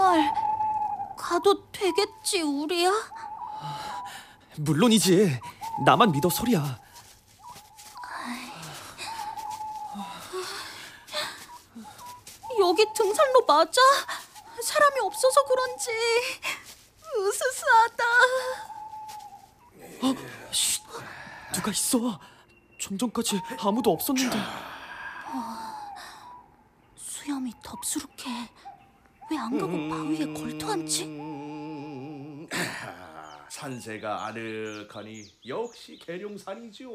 정말 가도 되겠지, 우리야? 물론이지. 나만 믿어, 소리야. 여기 등산로 맞아? 사람이 없어서 그런지 으스스하다. 쉿, 누가 있어? 좀 전까지 아무도 없었는데. 수염이 덥수룩해. 왜 안 가고 바위에 걸터앉지? 산세가 아늑하니 역시 계룡산이죠.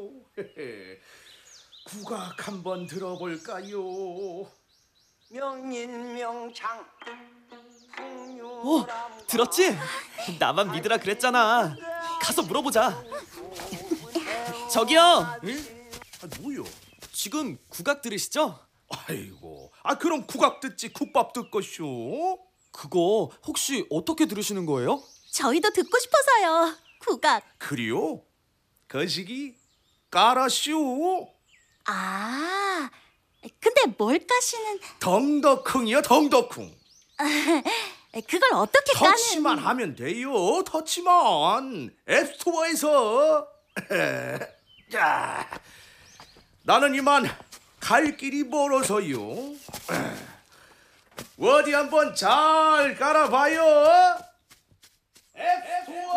국악 한번 들어볼까요? 명인명창 들었지? 나만 믿으라 그랬잖아. 가서 물어보자. 저기요. 응? 뭐요? 지금 국악 들으시죠? 아이고, 그럼 국악 듣지 국밥 듣것쇼? 그거 혹시 어떻게 들으시는 거예요? 저희도 듣고 싶어서요. 국악. 그리요? 거시기 까라쇼? 아, 근데 뭘 까시는? 덩덕쿵이요, 덩덕쿵. 그걸 어떻게 까는? 터치만 하면 돼요. 터치만. 앱스토어에서. 자, 나는 이만 갈 길이 멀어서요. 어디 한번 잘 깔아봐요. 앱스토어.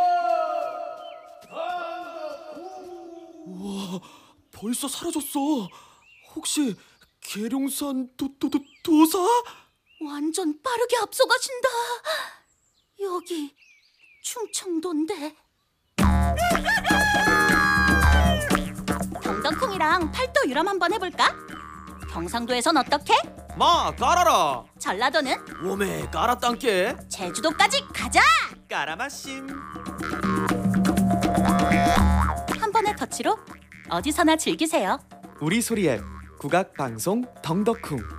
우와, 벌써 사라졌어. 혹시 계룡산 도사? 완전 빠르게 앞서가신다. 여기 충청도인데. 경덕궁이랑 팔도 유람 한번 해볼까? 경상도에선 어떻게? 마 깔아라. 전라도는? 오메 깔았단께. 제주도까지 가자! 까라마심. 한 번의 터치로 어디서나 즐기세요. 우리 소리 앱 국악 방송 덩덕쿵.